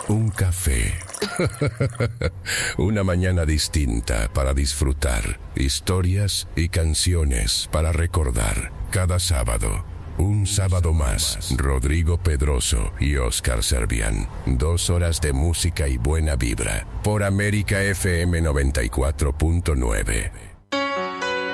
un café. Una mañana distinta para disfrutar. Historias y canciones para recordar. Cada sábado. Un sábado más. Rodrigo Pedroso y Oscar Servián. 2 horas de música y buena vibra. Por América FM 94.9.